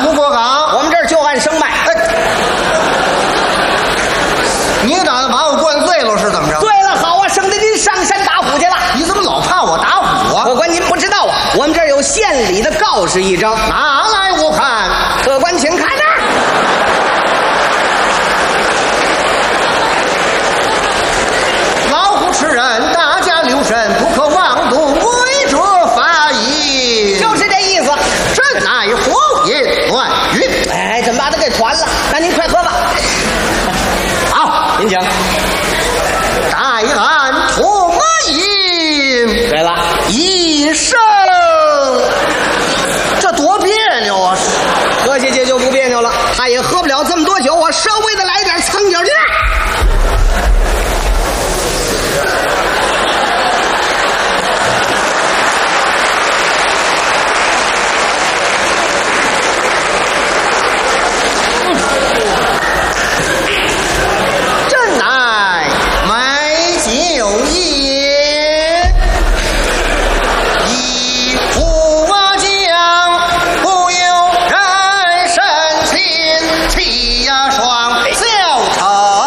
不过岗。 我们这儿就按生卖。 哎，你打算把我灌醉了是怎么着？ 对了，好啊，省得您上山打虎去了。 你怎么老怕我打虎啊？ 客官您不知道啊，我们这儿有县里的告示一张， 拿来我看。 客官请看呐、 老虎吃人，大家留神，不可妄动，违者罚矣。 就是这意思。 这乃胡言乱语。 哎，怎么把他给传了？那您快喝吧。 好， 您请。